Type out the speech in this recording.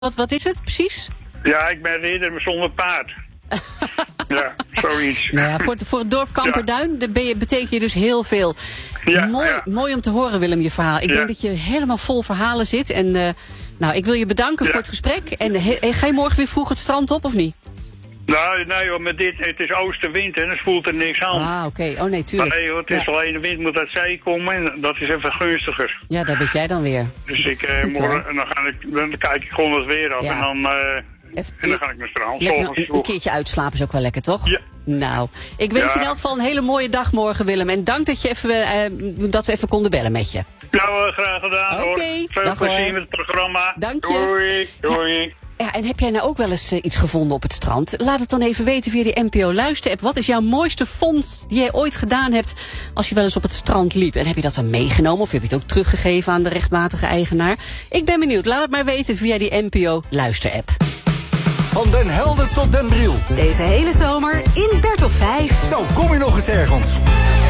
Wat is het precies? Ja, ik ben ridder zonder paard. Ja, zoiets. Nou ja, voor het dorp Kamperduin betekent je dus heel veel. Ja, mooi om te horen, Willem, je verhaal. Ik denk dat je helemaal vol verhalen zit. En nou, ik wil je bedanken voor het gesprek. En ga je morgen weer vroeg het strand op, of niet? Nou, nee hoor, met dit, het is oostenwind en het voelt er niks aan. Ah, oké. Oh nee, tuurlijk. Nee hoor, het is alleen de wind moet uit zee komen en dat is even gunstiger. Ja, daar ben jij dan weer. Dus morgen, dan kijk ik gewoon het weer af en dan ga ik naar strand. Een keertje uitslapen is ook wel lekker, toch? Ja. Nou, ik wens je in elk geval een hele mooie dag morgen, Willem. En dank dat, dat we even konden bellen met je. Ja, graag gedaan hoor. Veel plezier met het programma. Dank je. Doei. Ja, en heb jij nou ook wel eens iets gevonden op het strand? Laat het dan even weten via die NPO Luister-app. Wat is jouw mooiste vondst die jij ooit gedaan hebt als je wel eens op het strand liep? En heb je dat dan meegenomen of heb je het ook teruggegeven aan de rechtmatige eigenaar? Ik ben benieuwd. Laat het maar weten via die NPO Luister-app. Van Den Helder tot Den Briel. Deze hele zomer in Bert op 5. Zo, kom je nog eens ergens?